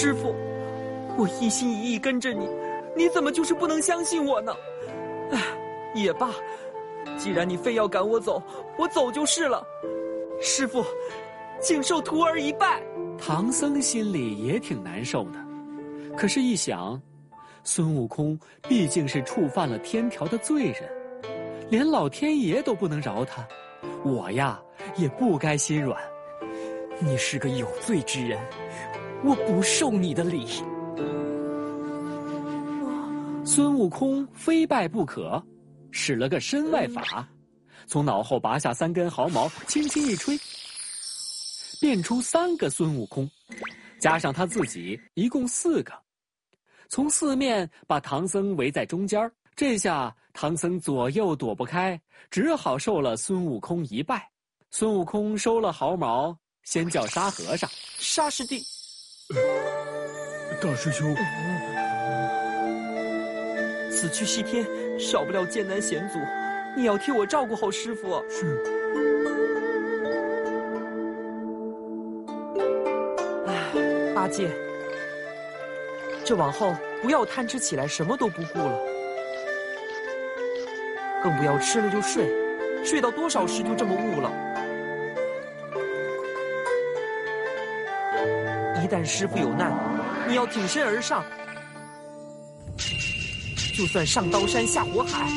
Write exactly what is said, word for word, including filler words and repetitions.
师傅，我一心一意跟着你，你怎么就是不能相信我呢？唉，也罢，既然你非要赶我走，我走就是了。师傅，请受徒儿一拜。 唐僧心里也挺难受的，可是一想，孙悟空毕竟是触犯了天条的罪人，连老天爷都不能饶他，我呀也不该心软。 你是个有罪之人，我不受你的礼。 孙悟空非拜不可，使了个身外法，从脑后拔下三根毫毛，轻轻一吹，变出三个孙悟空，加上他自己，一共四个。从四面把唐僧围在中间，这下唐僧左右躲不开，只好受了孙悟空一拜。孙悟空收了毫毛，先叫沙和尚。 沙师弟， 大师兄， 此去西天，少不了艰难险阻，你要替我照顾好师傅。 是。 唉，八戒，这往后不要贪吃起来什么都不顾了，更不要吃了就睡，睡到多少时就这么悟了。一旦师傅有难，你要挺身而上，就算上刀山下火海，